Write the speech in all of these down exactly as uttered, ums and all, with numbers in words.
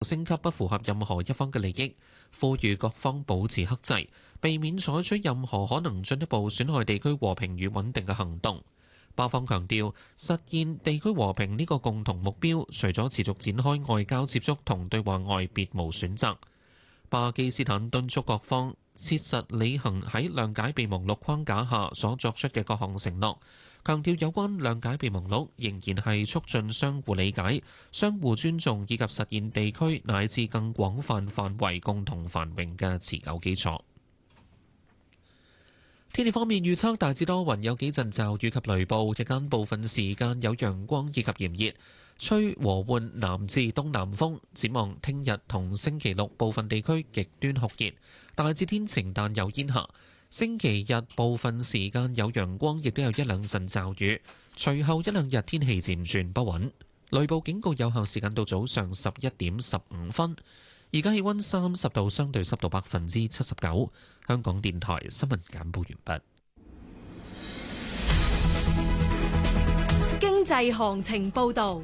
升級不符合任何一方嘅利益，呼籲各方保持克制，避免採取任何可能進一步損害地區和平與穩定嘅行動。巴方強調，實現地區和平呢個共同目標，除咗持續展開外交接觸同對話外，別無選擇。巴基斯坦敦促各方切實履行喺諒解備忘錄框架下所作出嘅各項承諾，強調有關諒解備忘錄仍然係促進相互理解、相互尊重以及實現地區乃至更廣泛範圍共同繁榮嘅持久基礎。天氣方面預測大致多雲，有幾陣驟雨及雷暴，日間部分時間有陽光以及炎熱，吹和緩南至東南風。展望聽日同星期六部分地區極端酷熱，大致天晴但有煙霞。星期日部分時間有陽光，亦都有一兩陣驟雨。隨後一兩日天氣漸轉不穩，雷暴警告有效時間到早上十一點十五分。而家氣溫三十度，相對濕度百分之七十九。香港電台新聞簡報完畢。 經濟行情報道。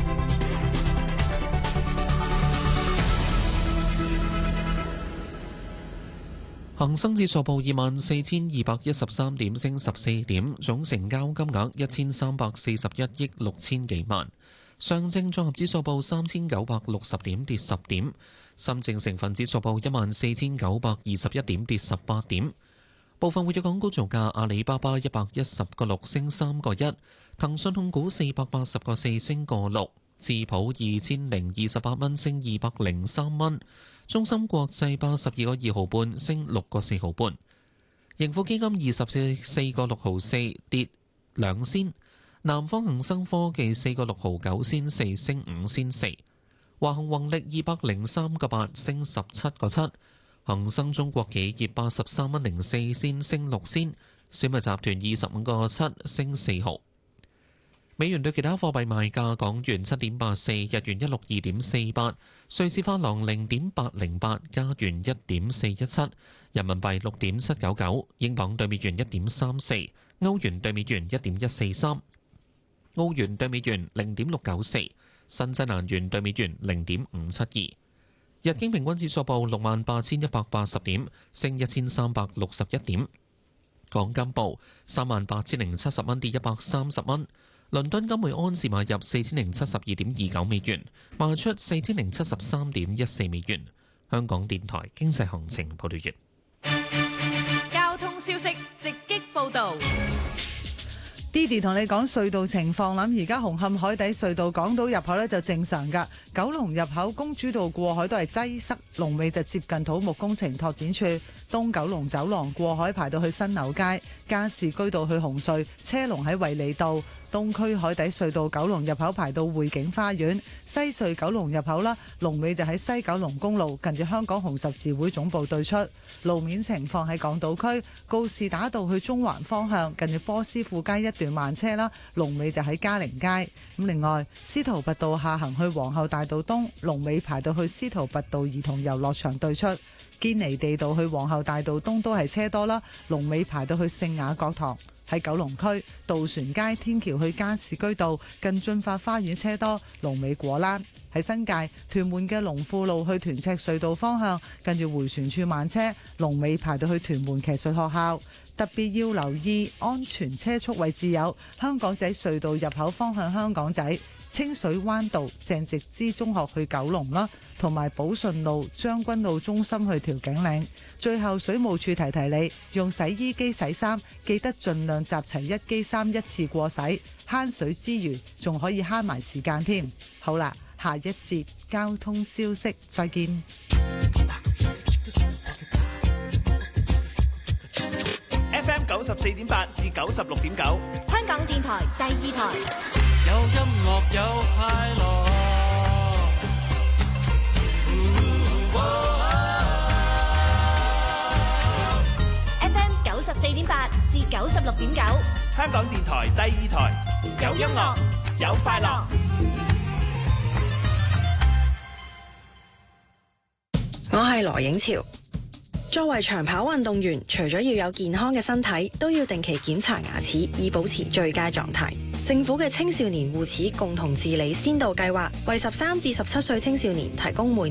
恒生指數報二萬四千二百一十三點，升十四點，總成交金額一千三百四十一億六千幾萬。上證綜合指數報三千九百六十點，跌十點。深證成分指數報一萬四千九百二十一點，跌十八點。部分活躍港股造價：阿里巴巴一百一十個六升三個一，騰訊控股四百八十個四升個六，智普二千零二十八蚊升二百零三蚊，中芯國際八十二個二毫半升六個四毫半，盈富基金二十四四個六毫四跌兩仙，南方恒生科技四個六毫九仙四升五仙四。華虹宏力二百零三個八升十七個七，恒生中國企業八十三蚊零四仙升六仙，小米集團二十五個七升四毫。美元對其他貨幣賣價：港元七點八四，日元一六二點四八，瑞士法郎零點八零八，加元一點四一七，人民幣六點七九九，英鎊對美元一點三四，歐元對美元一點一四三，澳元對美元零點六九四。新西蘭元對美元零點五七二，日經平均指數報六萬八千一百八十點，升一千三百六十一點。港金報三萬八千零七十蚊，跌一百三十蚊。倫敦金每安士買入四千零七十二點二九美元，賣出四千零七十三點一四美元。香港電台經濟行情報道完。 交通消息直擊報道。 Didi 同你講隧道情況，諗而家紅磡海底隧道港島入口呢就正常㗎，九龍入口公主道過海都係擠塞，龍尾就接近土木工程拓展處，東九龍走廊過海排到去新樓街，加士居道去紅隧車龍喺衛理道，東區海底隧道九龍入口排到匯景花園，西隧九龍入口啦，龍尾就喺西九龍公路近住香港紅十字會總部對出。路面情況喺港島區告士打道去中環方向近住波斯富街一段慢車啦，龍尾就喺嘉陵街。咁另外司徒拔道下行去皇后大道東，龍尾排到去司徒拔道兒童遊樂場對出。堅尼地道去皇后大道東都係車多啦，龍尾排到去聖雅各堂。喺九龍區渡船街天橋去加士居道近駿發花園車多，龍尾果欄。喺新界屯門嘅龍富路去屯赤隧道方向近住迴旋處慢車，龍尾排到去屯門騎術學校。特別要留意安全車速位置有香港仔隧道入口方向香港仔、清水灣道鄭植之中學去九龍啦，同埋寶順路將軍澳中心去調景嶺。最後水務處提提你，用洗衣機洗衫記得盡量集齊一機衫一次過洗，慳水之餘仲可以慳埋時間添。好啦，下一節交通消息再見。 F M 九十四點八至九十六點九， 香港電台第二台。 有音樂有快樂，哦哦、 F M 九十四點八至九十六點九， 香港電台第二台。有音樂有快樂。 我係羅影潮。作為長跑運動員，除咗要有健康嘅身體，都要定期檢查牙齒，以保持最佳狀態。 政府嘅青少年互齒共同治理先導計劃，為十三至十七歲青少年提供每